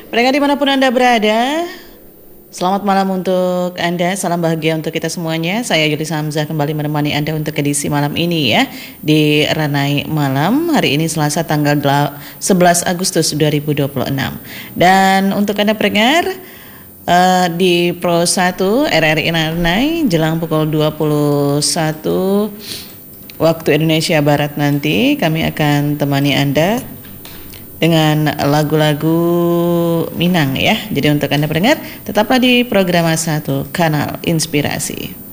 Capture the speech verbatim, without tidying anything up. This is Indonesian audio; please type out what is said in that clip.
Pendengar dimanapun Anda berada, selamat malam untuk Anda, salam bahagia untuk kita semuanya. Saya Yuli Hamzah kembali menemani Anda untuk edisi malam ini ya, di Ranai Malam. Hari ini Selasa tanggal sebelas Agustus dua ribu dua puluh enam. Dan untuk Anda pendengar, uh, di Pro satu R R I Ranai jelang pukul dua puluh satu waktu Indonesia Barat nanti, kami akan temani Anda dengan lagu-lagu Minang ya. Jadi untuk Anda pendengar, tetaplah di program satu Kanal Inspirasi.